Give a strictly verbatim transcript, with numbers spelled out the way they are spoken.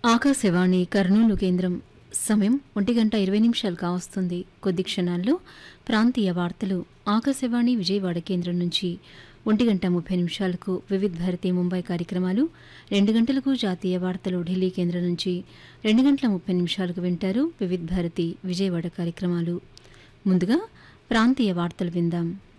ఆకాశవాణి కర్నూలు కేంద్రం సమయం ఒంటి గంట ఇరవై నిమిషాలు కావస్తుంది. కొద్ది క్షణాల్లో ప్రాంతీయ వార్తలు ఆకాశవాణి విజయవాడ కేంద్రం నుంచి. ఒంటి గంట ముప్పై నిమిషాలకు వివిధ భారతి ముంబై కార్యక్రమాలు, రెండు గంటలకు జాతీయ వార్తలు ఢిల్లీ కేంద్రం నుంచి, రెండు గంటల ముప్పై నిమిషాలకు వింటారు వివిధ భారతి విజయవాడ కార్యక్రమాలు. ముందుగా ప్రాంతీయ వార్తలు విందాం.